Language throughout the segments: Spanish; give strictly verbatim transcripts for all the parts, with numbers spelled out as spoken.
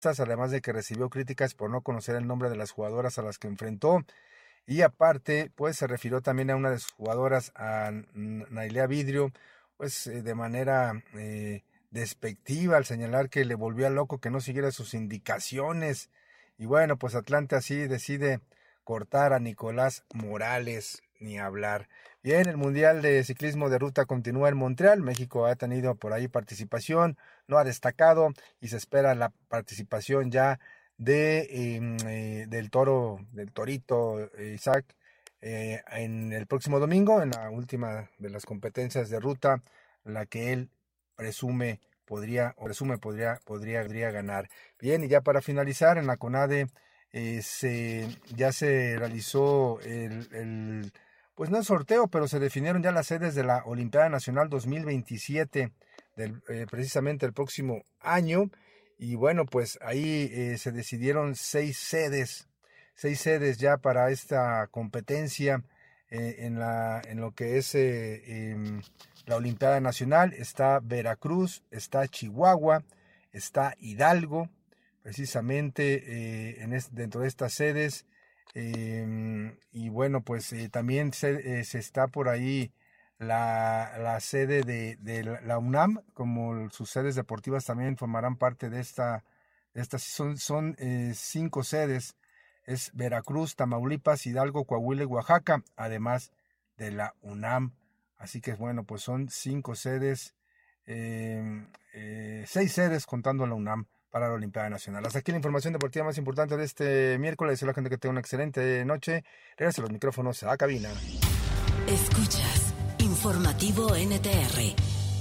además de que recibió críticas por no conocer el nombre de las jugadoras a las que enfrentó. Y aparte, pues se refirió también a una de sus jugadoras, a Nailea Vidrio, pues eh, de manera eh, despectiva, al señalar que le volvía loco que no siguiera sus indicaciones. Y bueno, pues Atlante así decide cortar a Nicolás Morales, ni hablar. Bien, el Mundial de Ciclismo de Ruta continúa en Montreal. México ha tenido por ahí participación, no ha destacado y se espera la participación ya de eh, eh, del toro, del torito eh, Isaac eh, en el próximo domingo, en la última de las competencias de ruta, la que él presume podría, o presume podría, podría, podría ganar. Bien, y ya para finalizar, en la CONADE eh, se, ya se realizó el, el, pues no el sorteo, pero se definieron ya las sedes de la Olimpiada Nacional dos mil veintisiete, del, eh, precisamente el próximo año. Y bueno, pues ahí eh, se decidieron seis sedes, seis sedes ya para esta competencia eh, en, la, en lo que es eh, eh, la Olimpiada Nacional. Está Veracruz, está Chihuahua, está Hidalgo, precisamente eh, en este, dentro de estas sedes. Eh, y bueno, pues eh, también se, eh, se está por ahí La, la sede de, de la UNAM, como sus sedes deportivas también formarán parte de esta, de estas son, son eh, cinco sedes, es Veracruz, Tamaulipas, Hidalgo, Coahuila y Oaxaca, además de la UNAM. Así que bueno, pues son cinco sedes, eh, eh, seis sedes contando la UNAM para la Olimpiada Nacional. Hasta aquí la información deportiva más importante de este miércoles. Deseo a la gente que tenga una excelente noche. Regreso los micrófonos a cabina. Escuchas Informativo N T R.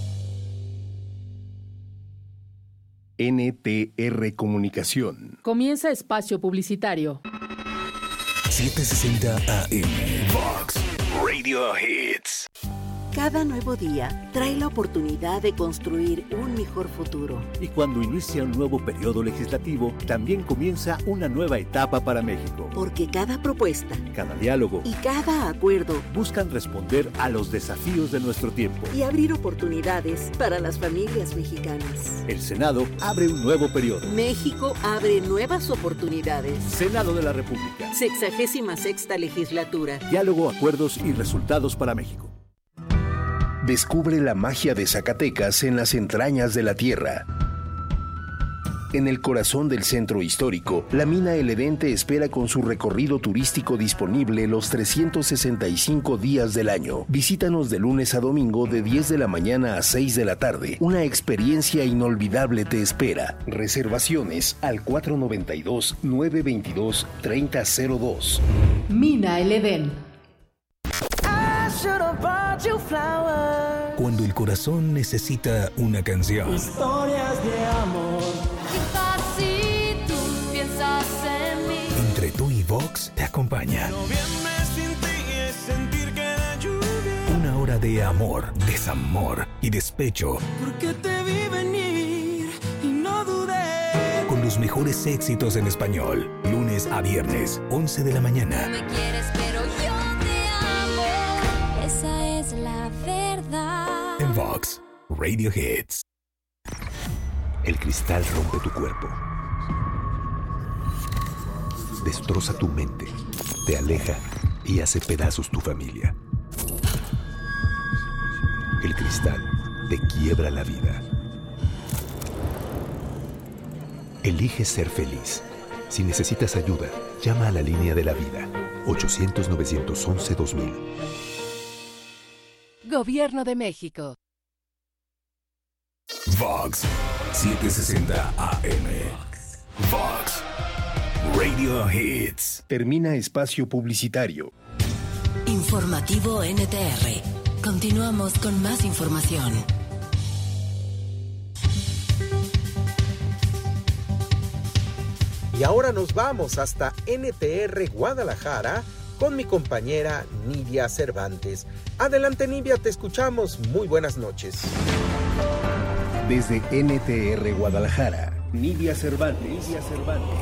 N T R Comunicación. Comienza espacio publicitario. setecientos sesenta A M. Vox Radio Hits. Cada nuevo día trae la oportunidad de construir un mejor futuro. Y cuando inicia un nuevo periodo legislativo, también comienza una nueva etapa para México. Porque cada propuesta, cada diálogo y cada acuerdo buscan responder a los desafíos de nuestro tiempo y abrir oportunidades para las familias mexicanas. El Senado abre un nuevo periodo. México abre nuevas oportunidades. Senado de la República. Sexagésima sexta legislatura. Diálogo, acuerdos y resultados para México. Descubre la magia de Zacatecas en las entrañas de la tierra. En el corazón del centro histórico, la mina El Edén te espera con su recorrido turístico disponible los trescientos sesenta y cinco días del año. Visítanos de lunes a domingo de diez de la mañana a seis de la tarde. Una experiencia inolvidable te espera. Reservaciones al cuatro nueve dos, nueve dos dos, tres cero cero dos. Mina El Edén. Cuando el corazón necesita una canción. Historias de amor. Quizás si tú piensas en mí. Entre tú y Vox te acompaña. Lo bien me sentí es sentir que la lluvia. Una hora de amor, desamor y despecho. Porque te vi venir y no dudé. Con los mejores éxitos en español. Lunes a viernes, once de la mañana. No me quieres, pero yo te amo. Esa es la verdad. En Vox Radio Hits. El cristal rompe tu cuerpo. Destroza tu mente. Te aleja y hace pedazos tu familia. El cristal te quiebra la vida. Elige ser feliz. Si necesitas ayuda, llama a la línea de la vida. ochocientos, novecientos once, dos mil. Gobierno de México. Vox setecientos sesenta A M. Vox Radio Hits. Termina espacio publicitario. Informativo N T R. Continuamos con más información. Y ahora nos vamos hasta N T R Guadalajara con mi compañera Nidia Cervantes. Adelante, Nidia, te escuchamos. Muy buenas noches. Desde N T R Guadalajara, Nidia Cervantes. Nidia Cervantes.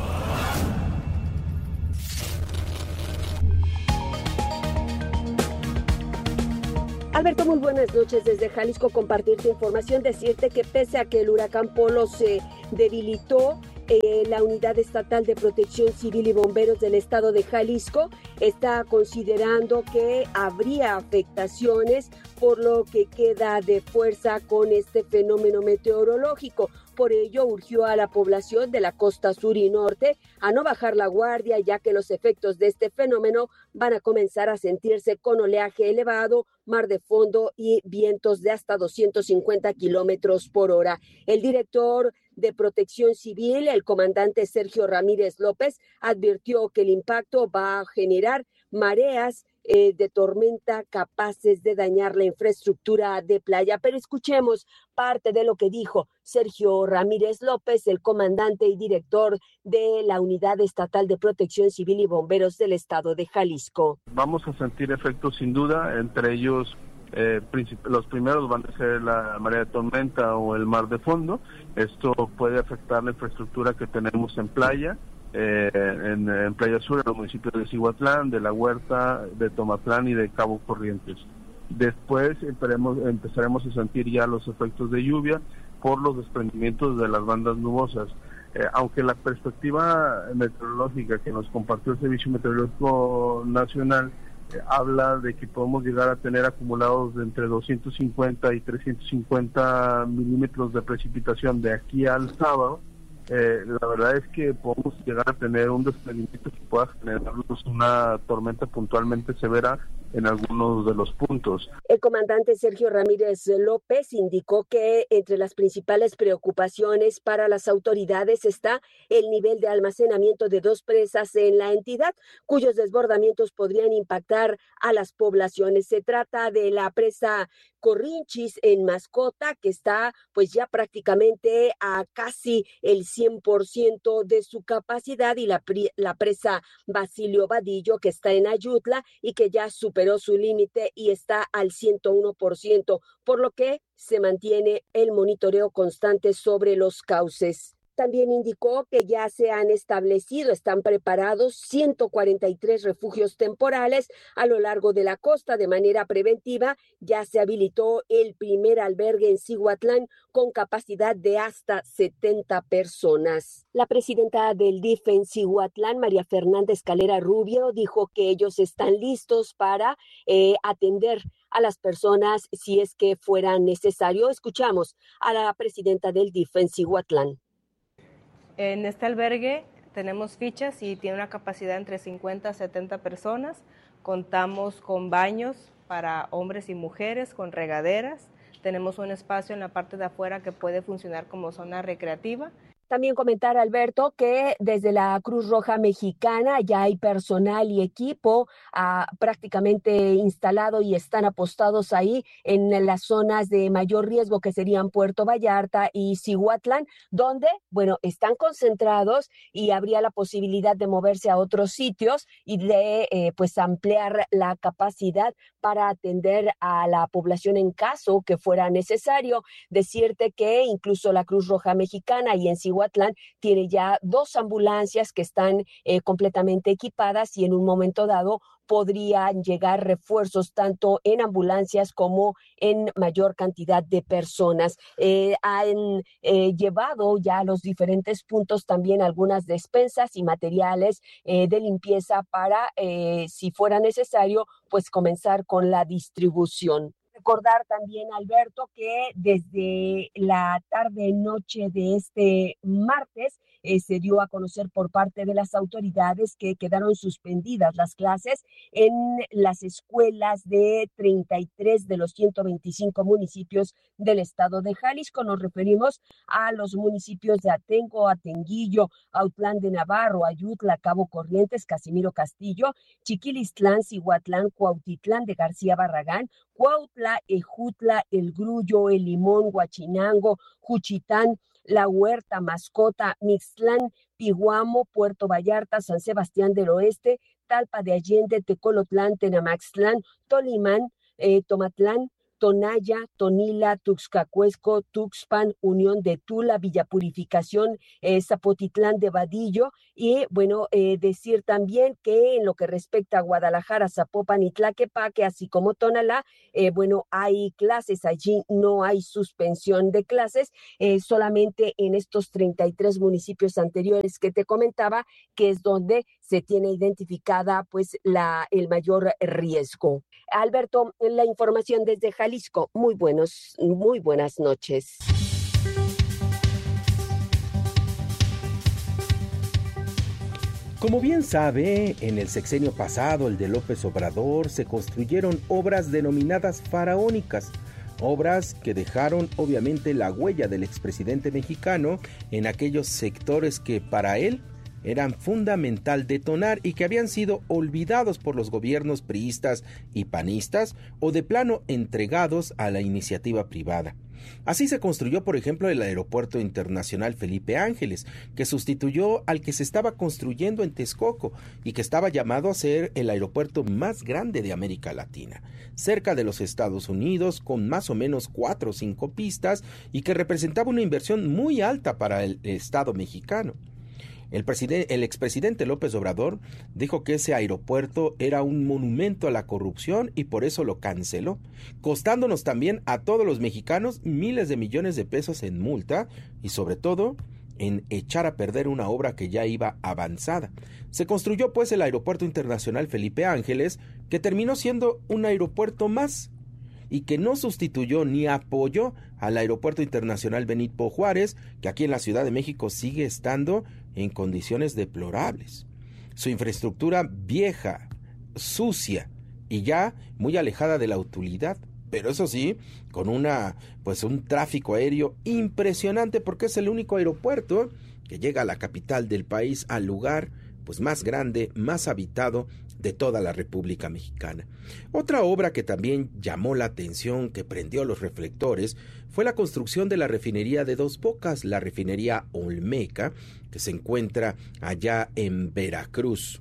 Alberto, muy buenas noches. Desde Jalisco compartirte información, decirte que pese a que el huracán Polo se debilitó Eh, la Unidad Estatal de Protección Civil y Bomberos del Estado de Jalisco está considerando que habría afectaciones por lo que queda de fuerza con este fenómeno meteorológico. Por ello, urgió a la población de la costa sur y norte a no bajar la guardia, ya que los efectos de este fenómeno van a comenzar a sentirse con oleaje elevado, mar de fondo y vientos de hasta doscientos cincuenta kilómetros por hora. El director de Protección Civil, el comandante Sergio Ramírez López, advirtió que el impacto va a generar mareas eh, de tormenta capaces de dañar la infraestructura de playa. Pero escuchemos parte de lo que dijo Sergio Ramírez López, el comandante y director de la Unidad Estatal de Protección Civil y Bomberos del Estado de Jalisco. Vamos a sentir efectos sin duda, entre ellos eh, los primeros van a ser la marea de tormenta o el mar de fondo. Esto puede afectar la infraestructura que tenemos en playa, eh, en, en Playa Sur, en los municipios de Cihuatlán, de La Huerta, de Tomatlán y de Cabo Corrientes. Después empezaremos, empezaremos a sentir ya los efectos de lluvia por los desprendimientos de las bandas nubosas. Eh, aunque la perspectiva meteorológica que nos compartió el Servicio Meteorológico Nacional eh, habla de que podemos llegar a tener acumulados de entre doscientos cincuenta y trescientos cincuenta milímetros de precipitación de aquí al sábado, eh, la verdad es que podemos llegar a tener un desprendimiento que pueda generarnos una tormenta puntualmente severa en algunos de los puntos. El comandante Sergio Ramírez López indicó que entre las principales preocupaciones para las autoridades está el nivel de almacenamiento de dos presas en la entidad, cuyos desbordamientos podrían impactar a las poblaciones. Se trata de la presa Corrinchis en Mascota, que está pues ya prácticamente a casi el cien por ciento de su capacidad, y la, la presa Basilio Vadillo, que está en Ayutla y que ya superó su límite y está al ciento uno por ciento, por lo que se mantiene el monitoreo constante sobre los cauces. También indicó que ya se han establecido, están preparados ciento cuarenta y tres refugios temporales a lo largo de la costa. De manera preventiva, ya se habilitó el primer albergue en Cihuatlán con capacidad de hasta setenta personas. La presidenta del D I F en Cihuatlán, María Fernanda Escalera Rubio, dijo que ellos están listos para eh, atender a las personas si es que fuera necesario. Escuchamos a la presidenta del D I F en Cihuatlán. En este albergue tenemos fichas y tiene una capacidad entre cincuenta a setenta personas. Contamos con baños para hombres y mujeres, con regaderas. Tenemos un espacio en la parte de afuera que puede funcionar como zona recreativa. También comentar, Alberto, que desde la Cruz Roja Mexicana ya hay personal y equipo ah, prácticamente instalado y están apostados ahí en las zonas de mayor riesgo, que serían Puerto Vallarta y Cihuatlán, donde, bueno, están concentrados y habría la posibilidad de moverse a otros sitios y de eh, pues ampliar la capacidad para atender a la población en caso que fuera necesario. Decirte que incluso la Cruz Roja Mexicana y en Cihuatlán tiene ya dos ambulancias que están eh, completamente equipadas, y en un momento dado podrían llegar refuerzos tanto en ambulancias como en mayor cantidad de personas. Eh, han eh, llevado ya a los diferentes puntos también algunas despensas y materiales eh, de limpieza para, eh, si fuera necesario, pues comenzar con la distribución. Recordar también, Alberto, que desde la tarde-noche de este martes eh, se dio a conocer por parte de las autoridades que quedaron suspendidas las clases en las escuelas de treinta y tres de los ciento veinticinco municipios del estado de Jalisco. Nos referimos a los municipios de Atenco, Atenguillo, Autlán de Navarro, Ayutla, Cabo Corrientes, Casimiro Castillo, Chiquilistlán, Cihuatlán, Cuautitlán de García Barragán, Cuautla, Ejutla, El Grullo, El Limón, Huachinango, Juchitán, La Huerta, Mascota, Mixtlán, Piguamo, Puerto Vallarta, San Sebastián del Oeste, Talpa de Allende, Tecolotlán, Tenamaxtlán, Tolimán, eh, Tomatlán, Tonaya, Tonila, Tuxcacuesco, Tuxpan, Unión de Tula, Villa Purificación, eh, Zapotitlán de Vadillo. Y bueno, eh, decir también que en lo que respecta a Guadalajara, Zapopan y Tlaquepaque, así como Tonalá, eh, bueno, hay clases allí, no hay suspensión de clases, eh, solamente en estos treinta y tres municipios anteriores que te comentaba, que es donde se tiene identificada pues la, el mayor riesgo. Alberto, la información desde Jalisco. Muy buenos, muy buenas noches. Como bien sabe, en el sexenio pasado, el de López Obrador, se construyeron obras denominadas faraónicas, obras que dejaron obviamente la huella del expresidente mexicano en aquellos sectores que para él eran fundamental detonar y que habían sido olvidados por los gobiernos priistas y panistas o de plano entregados a la iniciativa privada. Así se construyó, por ejemplo, el Aeropuerto Internacional Felipe Ángeles, que sustituyó al que se estaba construyendo en Texcoco y que estaba llamado a ser el aeropuerto más grande de América Latina, cerca de los Estados Unidos, con más o menos cuatro o cinco pistas y que representaba una inversión muy alta para el Estado mexicano. El, presidente, el expresidente López Obrador dijo que ese aeropuerto era un monumento a la corrupción y por eso lo canceló, costándonos también a todos los mexicanos miles de millones de pesos en multa y sobre todo en echar a perder una obra que ya iba avanzada. Se construyó pues el Aeropuerto Internacional Felipe Ángeles, que terminó siendo un aeropuerto más y que no sustituyó ni apoyó al Aeropuerto Internacional Benito Juárez, que aquí en la Ciudad de México sigue estando en condiciones deplorables. Su infraestructura vieja, sucia y ya muy alejada de la utilidad, pero eso sí, con una pues un tráfico aéreo impresionante porque es el único aeropuerto que llega a la capital del país, al lugar pues más grande, más habitado de toda la República Mexicana. Otra obra que también llamó la atención, que prendió los reflectores, fue la construcción de la refinería de Dos Bocas, la refinería Olmeca, que se encuentra allá en Veracruz.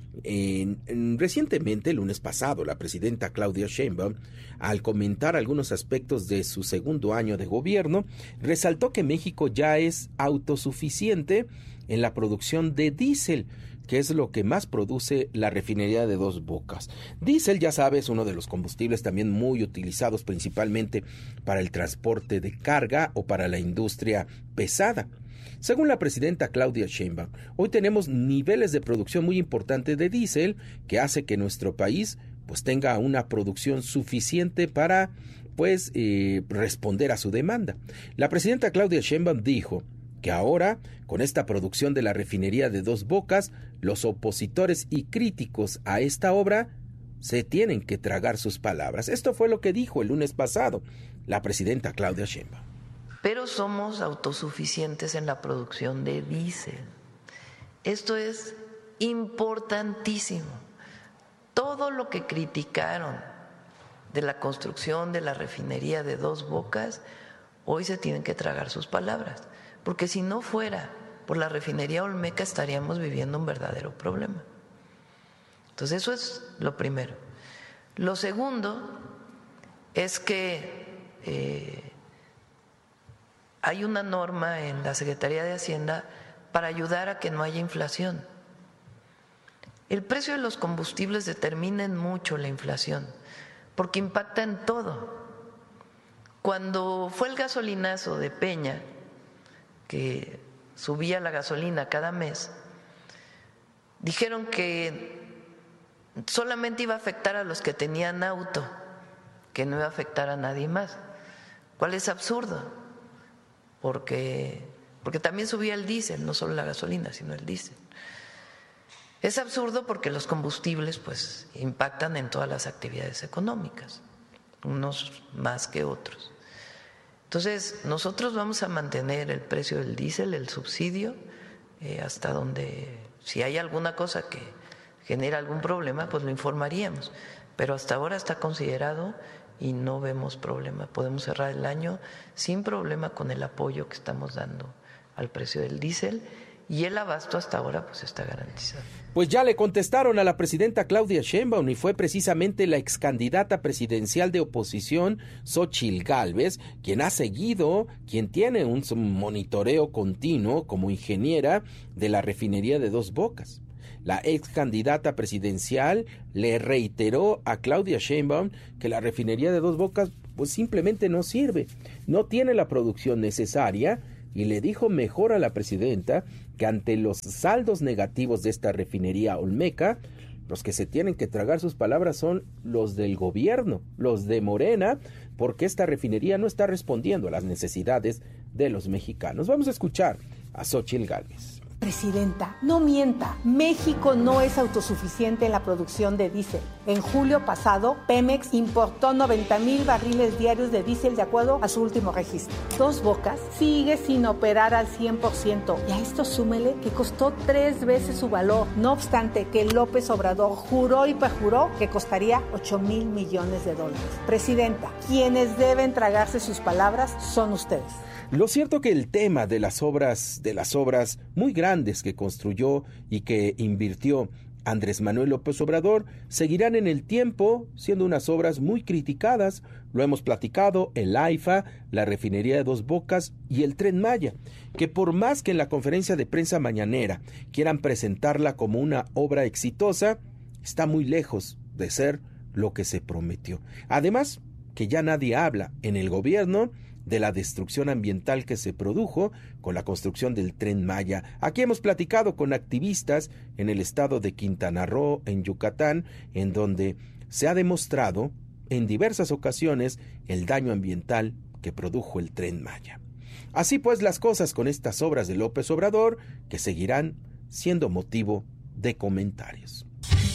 En, en, recientemente, el lunes pasado, la presidenta Claudia Sheinbaum, al comentar algunos aspectos de su segundo año de gobierno, resaltó que México ya es autosuficiente en la producción de diésel, que es lo que más produce la refinería de Dos Bocas. Diésel, ya sabes, uno de los combustibles también muy utilizados principalmente para el transporte de carga o para la industria pesada. Según la presidenta Claudia Sheinbaum, hoy tenemos niveles de producción muy importantes de diésel que hace que nuestro país pues tenga una producción suficiente para pues eh, responder a su demanda. La presidenta Claudia Sheinbaum dijo que ahora, con esta producción de la refinería de Dos Bocas, los opositores y críticos a esta obra se tienen que tragar sus palabras. Esto fue lo que dijo el lunes pasado la presidenta Claudia Sheinbaum. Pero somos autosuficientes en la producción de diésel. Esto es importantísimo. Todo lo que criticaron de la construcción de la refinería de Dos Bocas, hoy se tienen que tragar sus palabras. Porque si no fuera por la refinería Olmeca estaríamos viviendo un verdadero problema. Entonces eso es lo primero. Lo segundo es que eh, hay una norma en la Secretaría de Hacienda para ayudar a que no haya inflación. El precio de los combustibles determina en mucho la inflación, porque impacta en todo. Cuando fue el gasolinazo de Peña, que subía la gasolina cada mes, dijeron que solamente iba a afectar a los que tenían auto, que no iba a afectar a nadie más, cual es absurdo, porque, porque también subía el diésel, no solo la gasolina, sino el diésel. Es absurdo porque los combustibles pues impactan en todas las actividades económicas, unos más que otros. Entonces, nosotros vamos a mantener el precio del diésel, el subsidio, eh, hasta donde, si hay alguna cosa que genera algún problema, pues lo informaríamos. Pero hasta ahora está considerado y no vemos problema. Podemos cerrar el año sin problema con el apoyo que estamos dando al precio del diésel y el abasto hasta ahora pues está garantizado. Pues ya le contestaron a la presidenta Claudia Sheinbaum y fue precisamente la excandidata presidencial de oposición, Xóchitl Gálvez, quien ha seguido, quien tiene un monitoreo continuo como ingeniera de la refinería de Dos Bocas. La ex candidata presidencial le reiteró a Claudia Sheinbaum que la refinería de Dos Bocas pues simplemente no sirve, no tiene la producción necesaria, y le dijo mejor a la presidenta que ante los saldos negativos de esta refinería olmeca, los que se tienen que tragar sus palabras son los del gobierno, los de Morena, porque esta refinería no está respondiendo a las necesidades de los mexicanos. Vamos a escuchar a Xóchitl Gálvez. Presidenta, no mienta, México no es autosuficiente en la producción de diésel. En julio pasado, Pemex importó noventa mil barriles diarios de diésel de acuerdo a su último registro. Dos Bocas sigue sin operar al cien por ciento y a esto súmele que costó tres veces su valor, no obstante que López Obrador juró y perjuró que costaría ocho mil millones de dólares. Presidenta, quienes deben tragarse sus palabras son ustedes. Lo cierto que el tema de las obras, de las obras muy grandes que construyó y que invirtió Andrés Manuel López Obrador seguirán en el tiempo siendo unas obras muy criticadas. Lo hemos platicado, el AIFA, la refinería de Dos Bocas y el Tren Maya, que por más que en la conferencia de prensa mañanera quieran presentarla como una obra exitosa, está muy lejos de ser lo que se prometió. Además, que ya nadie habla en el gobierno de la destrucción ambiental que se produjo con la construcción del Tren Maya. Aquí hemos platicado con activistas en el estado de Quintana Roo, en Yucatán, en donde se ha demostrado en diversas ocasiones el daño ambiental que produjo el Tren Maya. Así pues las cosas con estas obras de López Obrador, que seguirán siendo motivo de comentarios.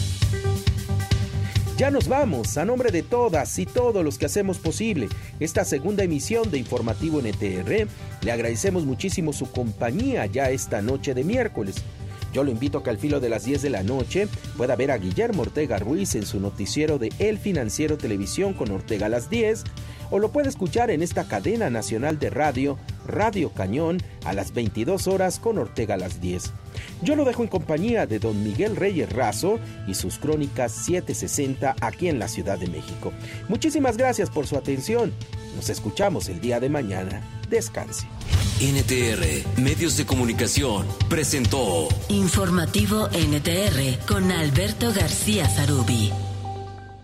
Ya nos vamos, a nombre de todas y todos los que hacemos posible esta segunda emisión de Informativo N T R, le agradecemos muchísimo su compañía ya esta noche de miércoles. Yo lo invito a que al filo de las diez de la noche pueda ver a Guillermo Ortega Ruiz en su noticiero de El Financiero Televisión con Ortega a las diez, o lo puede escuchar en esta cadena nacional de radio, Radio Cañón, a las veintidós horas con Ortega a las diez. Yo lo dejo en compañía de don Miguel Reyes Razo y sus crónicas setecientos sesenta aquí en la Ciudad de México. Muchísimas gracias por su atención. Nos escuchamos el día de mañana. Descanse. N T R, Medios de Comunicación, presentó Informativo N T R con Alberto García Zarubi.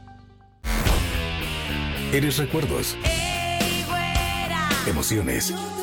Eres recuerdos, emociones,